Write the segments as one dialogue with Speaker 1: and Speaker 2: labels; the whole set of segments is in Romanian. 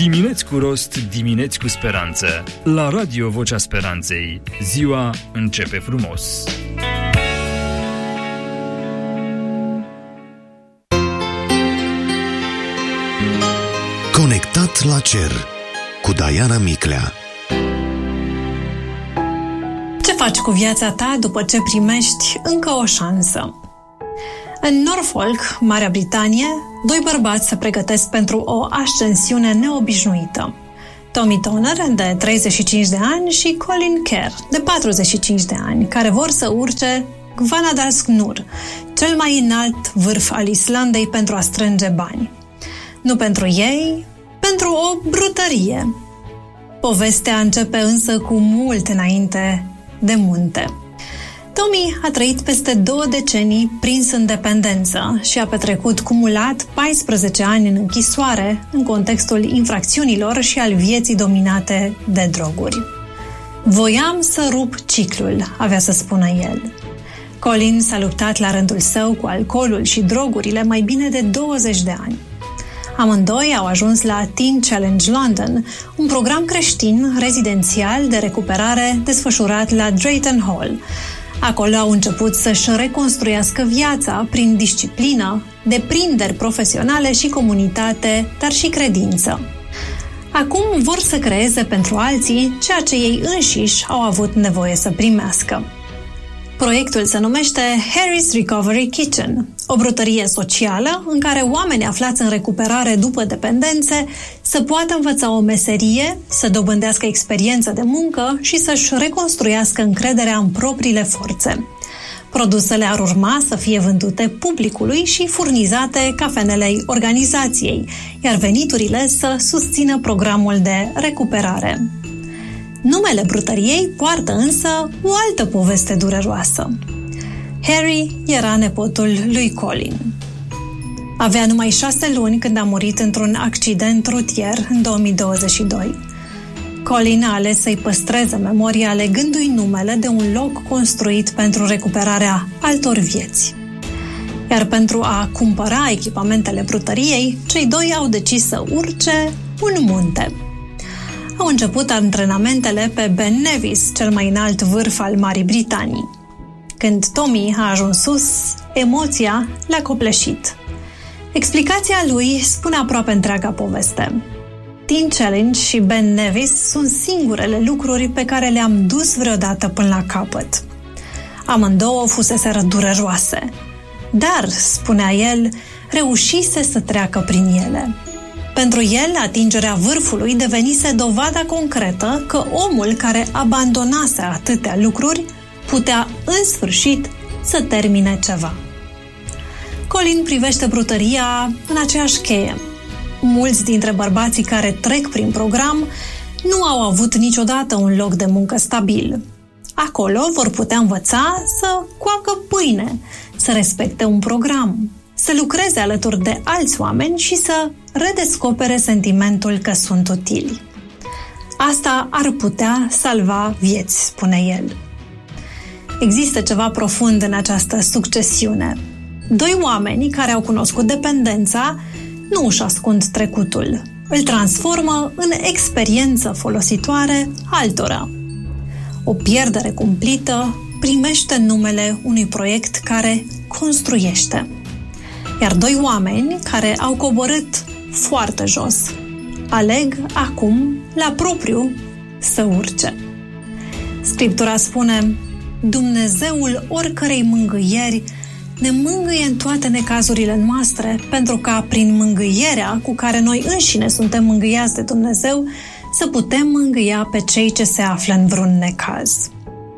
Speaker 1: Dimineți cu rost, dimineți cu speranță. La Radio Vocea Speranței, ziua începe frumos.
Speaker 2: Conectat la cer cu Diana Miclea.
Speaker 3: Ce faci cu viața ta după ce primești încă o șansă? În Norfolk, Marea Britanie, doi bărbați se pregătesc pentru o ascensiune neobișnuită. Tommy Toner, de 35 de ani, și Colin Kerr, de 45 de ani, care vor să urce Gvanadalshnur, cel mai înalt vârf al Islandei, pentru a strânge bani. Nu pentru ei, pentru o brutărie. Povestea începe însă cu mult înainte de munte. Tommy a trăit peste 2 decenii prins în dependență și a petrecut cumulat 14 ani în închisoare în contextul infracțiunilor și al vieții dominate de droguri. Voiam să rup ciclul, avea să spună el. Colin s-a luptat la rândul său cu alcoolul și drogurile mai bine de 20 de ani. Amândoi au ajuns la Teen Challenge London, un program creștin rezidențial de recuperare desfășurat la Drayton Hall. Acolo au început să-și reconstruiască viața prin disciplină, deprinderi profesionale și comunitate, dar și credință. Acum vor să creeze pentru alții ceea ce ei înșiși au avut nevoie să primească. Proiectul se numește Harry's Recovery Kitchen, o brutărie socială în care oamenii aflați în recuperare după dependențe să poată învăța o meserie, să dobândească experiență de muncă și să-și reconstruiască încrederea în propriile forțe. Produsele ar urma să fie vândute publicului și furnizate cafenelei organizației, iar veniturile să susțină programul de recuperare. Numele brutăriei poartă însă o altă poveste dureroasă. Harry era nepotul lui Colin. Avea numai 6 luni când a murit într-un accident rutier în 2022. Colin a ales să-i păstreze memoria alegându-i numele de un loc construit pentru recuperarea altor vieți. Iar pentru a cumpăra echipamentele brutăriei, cei doi au decis să urce un munte. Au început antrenamentele pe Ben Nevis, cel mai înalt vârf al Marii Britanii. Când Tommy a ajuns sus, emoția l-a copleșit. Explicația lui spune aproape întreaga poveste. Teen Challenge și Ben Nevis sunt singurele lucruri pe care le-am dus vreodată până la capăt. Amândouă fuseseră dureroase, dar, spunea el, reușise să treacă prin ele. Pentru el, atingerea vârfului devenise dovada concretă că omul care abandonase atâtea lucruri putea, în sfârșit, să termine ceva. Colin privește brutăria în aceeași cheie. Mulți dintre bărbații care trec prin program nu au avut niciodată un loc de muncă stabil. Acolo vor putea învăța să coacă pâine, să respecte un program, să lucreze alături de alți oameni și să redescopere sentimentul că sunt utili. Asta ar putea salva vieți, spune el. Există ceva profund în această succesiune. 2 oameni care au cunoscut dependența nu își ascund trecutul, îl transformă în experiență folositoare altora. O pierdere cumplită primește numele unui proiect care construiește. Iar 2 oameni care au coborât foarte jos aleg acum la propriu să urce. Scriptura spune: Dumnezeul oricărei mângâieri ne mângâie în toate necazurile noastre, pentru ca prin mângâierea cu care noi înșine suntem mângâiați de Dumnezeu să putem mângâia pe cei ce se află în vreun necaz.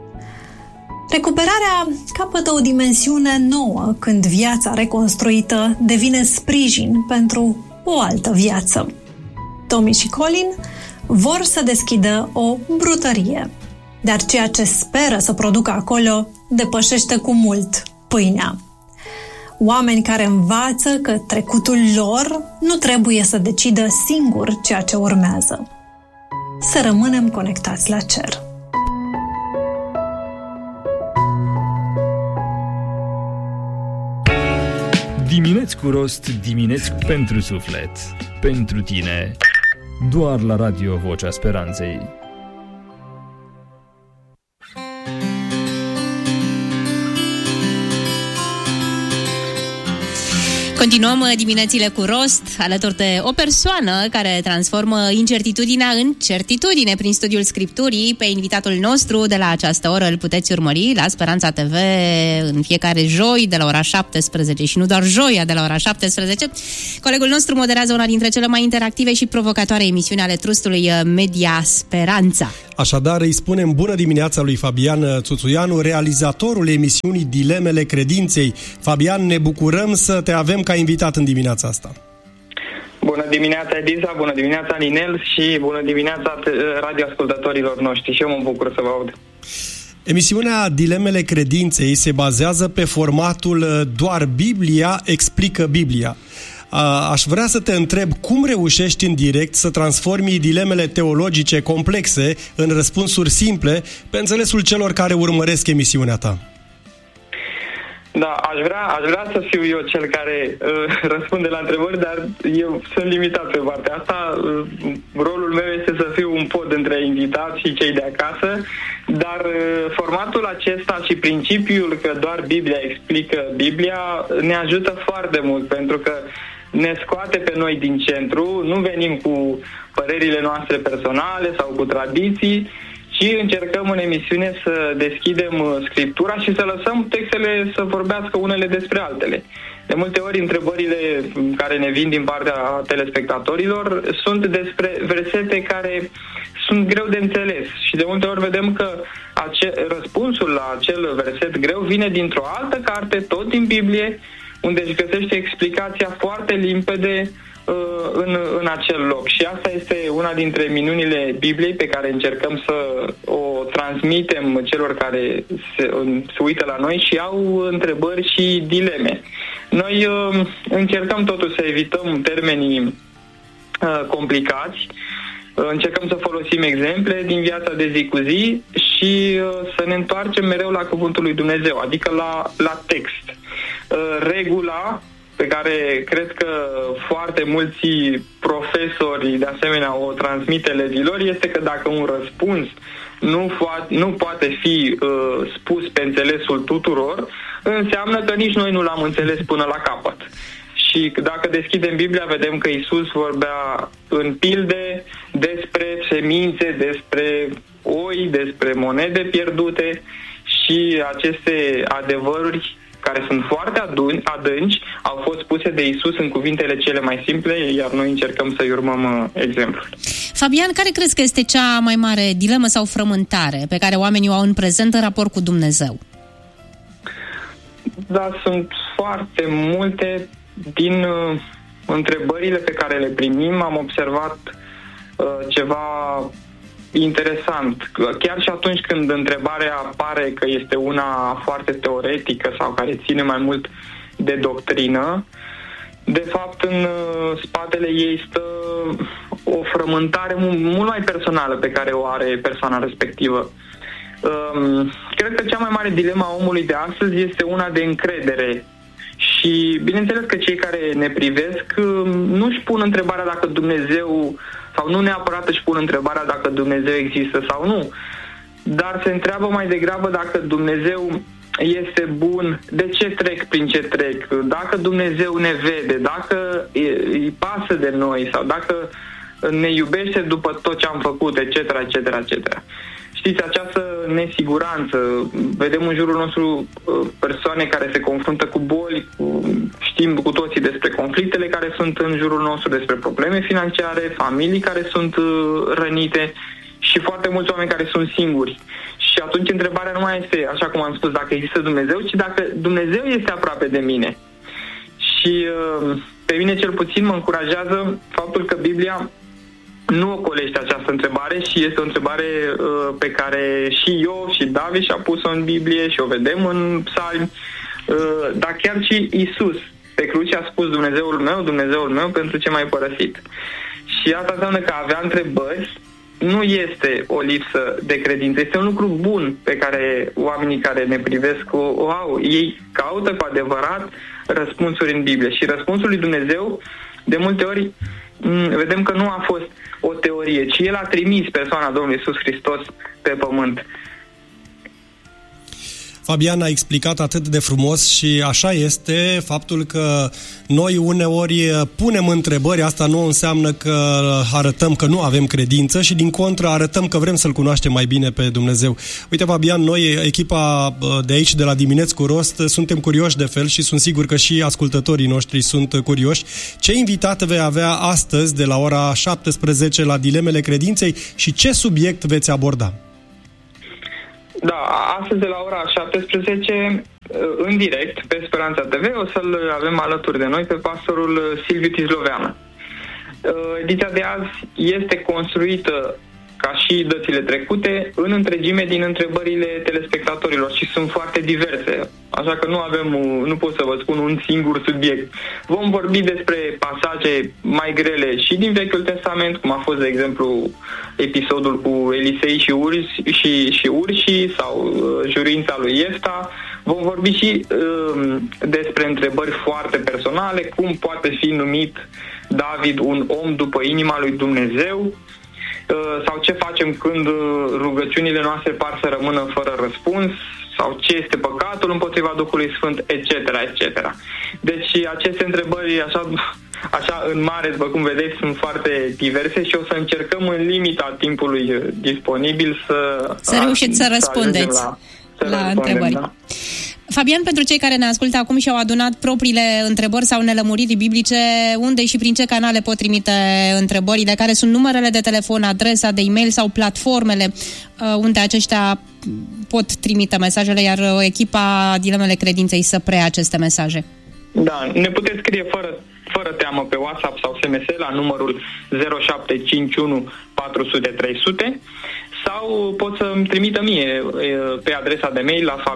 Speaker 3: Recuperarea capătă o dimensiune nouă când viața reconstruită devine sprijin pentru o altă viață. Tommy și Colin vor să deschidă o brutărie, dar ceea ce speră să producă acolo depășește cu mult pâinea. Oameni care învață că trecutul lor nu trebuie să decidă singur ceea ce urmează. Să rămânem conectați la cer.
Speaker 1: Dimineți cu rost, dimineți pentru suflet. Pentru tine, doar la Radio Vocea Speranței.
Speaker 4: Continuăm diminețile cu rost, alături de o persoană care transformă incertitudinea în certitudine prin studiul Scripturii. Pe invitatul nostru de la această oră îl puteți urmări la Speranța TV în fiecare joi de la ora 17 și nu doar joia de la ora 17. Colegul nostru moderează una dintre cele mai interactive și provocatoare emisiuni ale trustului Media Speranța.
Speaker 5: Așadar îi spunem bună dimineața lui Fabian Țuțuianu, realizatorul emisiunii Dilemele Credinței. Fabian, ne bucurăm să te avem ca invitat în dimineața asta.
Speaker 6: Bună dimineața, Ediza, bună dimineața, Ninel, și bună dimineața radioascultătorilor noștri. Și eu mă bucur să vă aud.
Speaker 5: Emisiunea Dilemele Credinței se bazează pe formatul Doar Biblia explică Biblia. Aș vrea să te întreb cum reușești în direct să transformi dilemele teologice complexe în răspunsuri simple pe înțelesul celor care urmăresc emisiunea ta.
Speaker 6: Da, aș vrea să fiu eu cel care răspunde la întrebări, dar eu sunt limitat pe partea asta. Rolul meu este să fiu un pod între invitați și cei de acasă, dar formatul acesta și principiul că doar Biblia explică Biblia ne ajută foarte mult, pentru că ne scoate pe noi din centru, nu venim cu părerile noastre personale sau cu tradiții, ci încercăm în emisiune să deschidem Scriptura și să lăsăm textele să vorbească unele despre altele. De multe ori întrebările care ne vin din partea telespectatorilor sunt despre versete care sunt greu de înțeles și de multe ori vedem că răspunsul la acel verset greu vine dintr-o altă carte, tot din Biblie, unde își găsește explicația foarte limpede în acel loc. Și asta este una dintre minunile Bibliei pe care încercăm să o transmitem celor care se uită la noi și au întrebări și dileme. Noi încercăm totuși să evităm termenii complicați, încercăm să folosim exemple din viața de zi cu zi și să ne întoarcem mereu la cuvântul lui Dumnezeu, adică la text. Regula pe care cred că foarte mulți profesori de asemenea o transmit elevilor este că dacă un răspuns nu poate fi spus pe înțelesul tuturor, înseamnă că nici noi nu l-am înțeles până la capăt. Și dacă deschidem Biblia, vedem că Iisus vorbea în pilde despre semințe, despre oi, despre monede pierdute și aceste adevăruri care sunt foarte adânci, au fost puse de Iisus în cuvintele cele mai simple, iar noi încercăm să-i urmăm exemplul.
Speaker 4: Fabian, care crezi că este cea mai mare dilemă sau frământare pe care oamenii o au în prezent în raport cu Dumnezeu?
Speaker 6: Da, sunt foarte multe din întrebările pe care le primim. Am observat ceva interesant. Chiar și atunci când întrebarea pare că este una foarte teoretică sau care ține mai mult de doctrină, de fapt în spatele ei stă o frământare mult mai personală pe care o are persoana respectivă. Cred că cea mai mare dilemă a omului de astăzi este una de încredere. Și bineînțeles că cei care ne privesc nu își pun întrebarea dacă Dumnezeu, sau nu neapărat își pun întrebarea dacă Dumnezeu există sau nu, dar se întreabă mai degrabă dacă Dumnezeu este bun, de ce trec prin ce trec, dacă Dumnezeu ne vede, dacă îi pasă de noi sau dacă ne iubește după tot ce am făcut, etc., etc., etc. Știți, această nesiguranță, vedem în jurul nostru persoane care se confruntă cu boli, știm cu toții despre conflictele care sunt în jurul nostru, despre probleme financiare, familii care sunt rănite și foarte mulți oameni care sunt singuri. Și atunci întrebarea nu mai este, așa cum am spus, dacă există Dumnezeu, ci dacă Dumnezeu este aproape de mine. Și pe mine cel puțin mă încurajează faptul că Biblia nu ocolește această întrebare și este o întrebare pe care și eu și David și-a pus-o în Biblie și o vedem în Psalmi, dar chiar și Iisus pe cruce a spus Dumnezeul meu, pentru ce m-ai părăsit. Și asta înseamnă că avea întrebări nu este o lipsă de credință, este un lucru bun pe care oamenii care ne privesc o au. Ei caută cu adevărat răspunsuri în Biblie și răspunsul lui Dumnezeu de multe ori vedem că nu a fost o teorie, ci El a trimis persoana Domnului Iisus Hristos pe pământ.
Speaker 5: Fabian a explicat atât de frumos și așa este faptul că noi uneori punem întrebări, asta nu înseamnă că arătăm că nu avem credință și din contră arătăm că vrem să-L cunoaștem mai bine pe Dumnezeu. Uite, Fabian, noi, echipa de aici, de la Dimineți cu Rost, suntem curioși de fel și sunt sigur că și ascultătorii noștri sunt curioși. Ce invitat vei avea astăzi de la ora 17 la Dilemele Credinței și ce subiect veți aborda?
Speaker 6: Da, astăzi de la ora 17, în direct, pe Speranța TV, o să-l avem alături de noi pe pastorul Silviu Tizloveanu. Ediția de azi este construită, ca și dățile trecute, în întregime din întrebările telespectatorilor și sunt foarte diverse. Așa că nu pot să vă spun un singur subiect. Vom vorbi despre pasaje mai grele și din Vechiul Testament, cum a fost, de exemplu, episodul cu Elisei și urșii sau jurința lui Iefta. Vom vorbi și despre întrebări foarte personale, cum poate fi numit David un om după inima lui Dumnezeu, sau ce facem când rugăciunile noastre par să rămână fără răspuns, sau ce este păcatul împotriva Duhului Sfânt, etc., etc. Deci aceste întrebări, așa în mare, după cum vedeți, sunt foarte diverse și o să încercăm în limita timpului disponibil să
Speaker 4: reușiți să răspundeți la întrebări. Da. Fabian, pentru cei care ne ascultă acum și au adunat propriile întrebări sau nelămuriri biblice, unde și prin ce canale pot trimite întrebările, care sunt numerele de telefon, adresa de e-mail sau platformele unde aceștia pot trimite mesajele, iar echipa Dilemele Credinței să preia aceste mesaje?
Speaker 6: Da, ne puteți scrie fără teamă pe WhatsApp sau SMS la numărul 0751 400 300 sau pot să-mi trimită mie pe adresa de mail la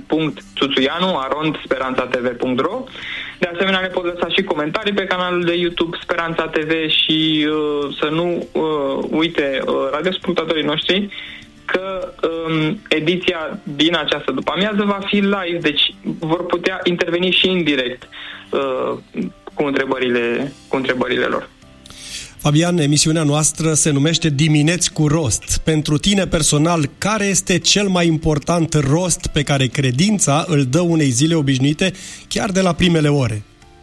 Speaker 6: fabian.tuțuianu@speranțatv.ro. De asemenea, ne pot lăsa și comentarii pe canalul de YouTube Speranța TV și să nu uite radioascultătorii noștri că ediția din această după-amiază va fi live, deci vor putea interveni și în direct cu întrebările lor.
Speaker 5: Fabian, emisiunea noastră se numește Dimineți cu Rost. Pentru tine personal, care este cel mai important rost pe care credința îl dă unei zile obișnuite, chiar de la primele ore?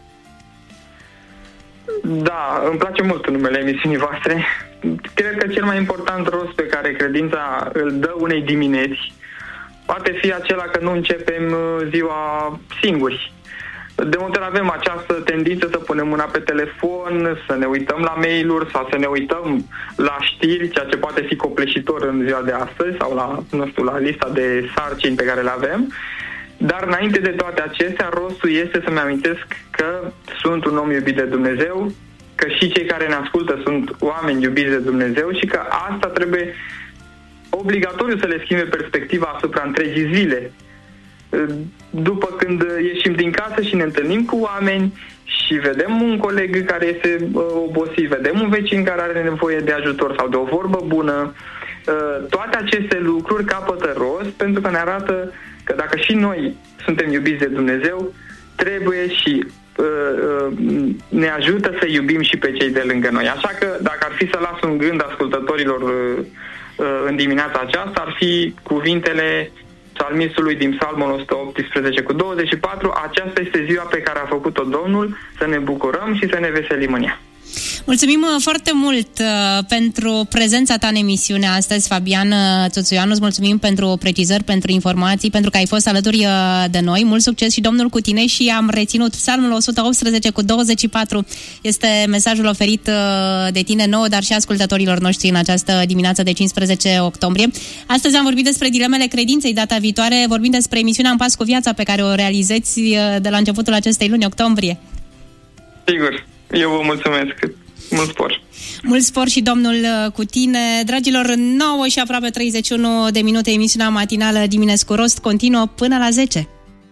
Speaker 6: Da, îmi place mult numele emisiunii voastre. Cred că cel mai important rost pe care credința îl dă unei dimineți poate fi acela că nu începem ziua singuri. De multe ori avem această tendință să punem mâna pe telefon, să ne uităm la mail-uri sau să ne uităm la știri, ceea ce poate fi copleșitor în ziua de astăzi sau la lista de sarcini pe care le avem. Dar înainte de toate acestea, rostul este să-mi amintesc că sunt un om iubit de Dumnezeu, că și cei care ne ascultă sunt oameni iubiți de Dumnezeu și că asta trebuie obligatoriu să le schimbe perspectiva asupra întregii zile. După când ieșim din casă și ne întâlnim cu oameni și vedem un coleg care este obosit, vedem un vecin care are nevoie de ajutor sau de o vorbă bună, toate aceste lucruri capătă rost pentru că ne arată că dacă și noi suntem iubiți de Dumnezeu, trebuie și ne ajută să iubim și pe cei de lângă noi. Așa că dacă ar fi să las un gând ascultătorilor în dimineața aceasta, ar fi cuvintele psalmistului din Psalmul 118 cu 24, aceasta este ziua pe care a făcut-o Domnul, să ne bucurăm și să ne veselim în ea.
Speaker 4: Mulțumim foarte mult pentru prezența ta în emisiune astăzi, Fabian Tuțuianu. Îți mulțumim pentru precizări, pentru informații, pentru că ai fost alături de noi. Mult succes și Domnul cu tine și am reținut Psalmul 118 cu 24. Este mesajul oferit de tine nouă, dar și ascultătorilor noștri în această dimineață de 15 octombrie. Astăzi am vorbit despre dilemele credinței, data viitoare vorbim despre emisiunea În pas cu viața pe care o realizeți de la începutul acestei luni, octombrie.
Speaker 6: Sigur. Eu vă mulțumesc. Mult spor.
Speaker 4: Mult spor și Domnul cu tine. Dragilor, 9 și aproape 31 de minute, emisiunea matinală Dimineți cu Rost continuă până la 10.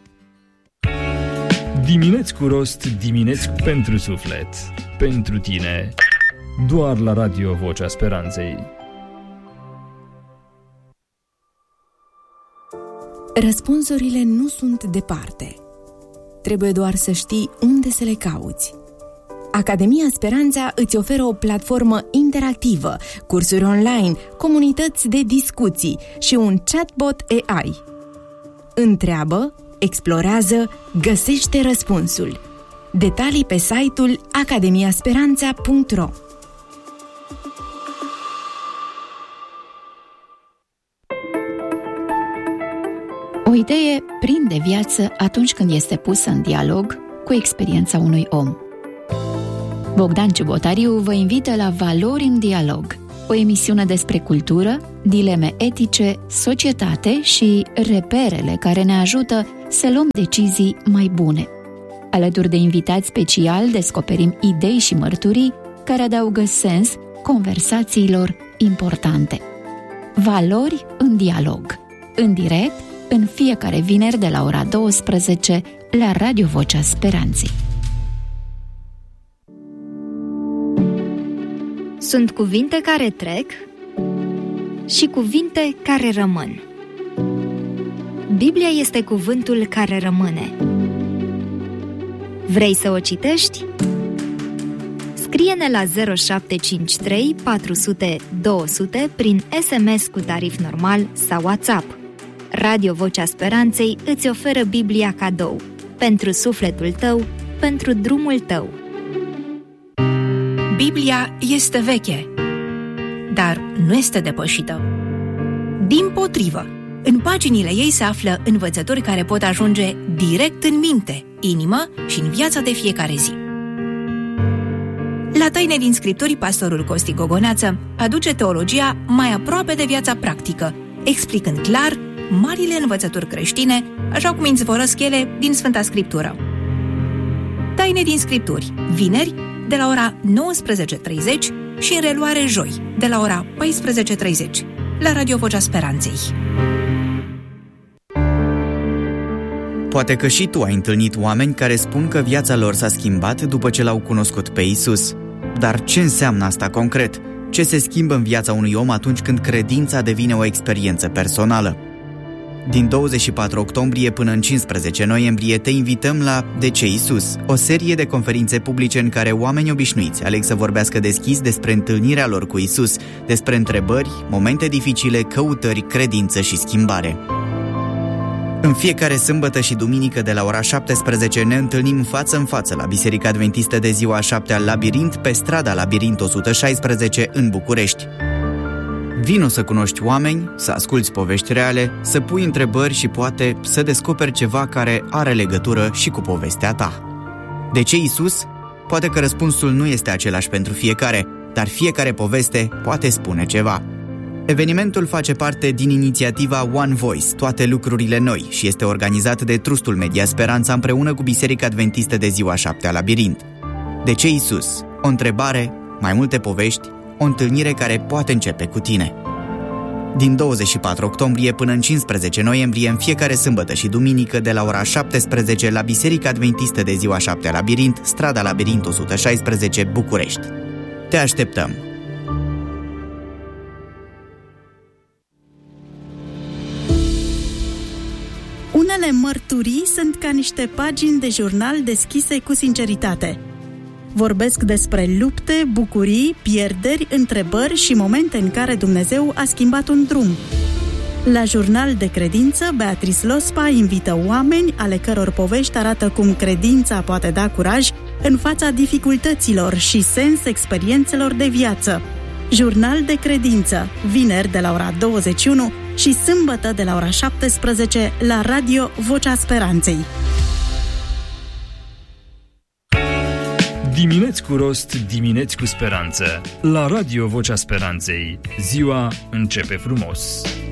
Speaker 1: Dimineți cu Rost, dimineți pentru suflet. Pentru tine. Doar la Radio Vocea Speranței.
Speaker 7: Răspunsurile nu sunt departe. Trebuie doar să știi unde să le cauți. Academia Speranța îți oferă o platformă interactivă, cursuri online, comunități de discuții și un chatbot AI. Întreabă, explorează, găsește răspunsul. Detalii pe site-ul academiasperanța.ro.
Speaker 8: O idee prinde viață atunci când este pusă în dialog cu experiența unui om. Bogdan Ciubotariu vă invită la Valori în dialog, o emisiune despre cultură, dileme etice, societate și reperele care ne ajută să luăm decizii mai bune. Alături de invitați special descoperim idei și mărturii care adaugă sens conversațiilor importante. Valori în dialog, în direct, în fiecare vineri de la ora 12 la Radio Vocea Speranței.
Speaker 9: Sunt cuvinte care trec și cuvinte care rămân. Biblia este cuvântul care rămâne. Vrei să o citești? Scrie-ne la 0753 400 200 prin SMS cu tarif normal sau WhatsApp. Radio Vocea Speranței îți oferă Biblia cadou, pentru sufletul tău, pentru drumul tău.
Speaker 10: Biblia este veche, dar nu este depășită. Dimpotrivă, în paginile ei se află învățături care pot ajunge direct în minte, inimă și în viața de fiecare zi. La Taine din Scripturi, pastorul Costi Gogoneață aduce teologia mai aproape de viața practică, explicând clar marile învățături creștine, așa cum izvorăsc ele din Sfânta Scriptură. Taine din Scripturi, vineri, de la ora 19:30 și în reluare joi, de la ora 14:30, la Radio Vocea Speranței.
Speaker 11: Poate că și tu ai întâlnit oameni care spun că viața lor s-a schimbat după ce l-au cunoscut pe Iisus. Dar ce înseamnă asta concret? Ce se schimbă în viața unui om atunci când credința devine o experiență personală? Din 24 octombrie până în 15 noiembrie te invităm la De ce Iisus? O serie de conferințe publice în care oameni obișnuiți aleg să vorbească deschis despre întâlnirea lor cu Iisus, despre întrebări, momente dificile, căutări, credință și schimbare. În fiecare sâmbătă și duminică de la ora 17 ne întâlnim față în față la Biserica Adventistă de Ziua a 7-a Labirint, pe strada Labirint 116 în București. Vino să cunoști oameni, să asculți povești reale, să pui întrebări și poate să descoperi ceva care are legătură și cu povestea ta. De ce Iisus? Poate că răspunsul nu este același pentru fiecare, dar fiecare poveste poate spune ceva. Evenimentul face parte din inițiativa One Voice, toate lucrurile noi, și este organizat de Trustul Media Speranța împreună cu Biserica Adventistă de Ziua a 7-a Labirint. De ce Iisus? O întrebare, mai multe povești, o întâlnire care poate începe cu tine. Din 24 octombrie până în 15 noiembrie, în fiecare sâmbătă și duminică, de la ora 17 la Biserica Adventistă de Ziua a 7-a Labirint, strada Labirint 116, București. Te așteptăm!
Speaker 12: Unele mărturii sunt ca niște pagini de jurnal deschise cu sinceritate. Vorbesc despre lupte, bucurii, pierderi, întrebări și momente în care Dumnezeu a schimbat un drum. La Jurnal de Credință, Beatrice Lospa invită oameni ale căror povești arată cum credința poate da curaj în fața dificultăților și sens experiențelor de viață. Jurnal de Credință, vineri de la ora 21 și sâmbătă de la ora 17 la Radio Vocea Speranței.
Speaker 1: Dimineți cu rost, dimineți cu speranță. La Radio Vocea Speranței, ziua începe frumos.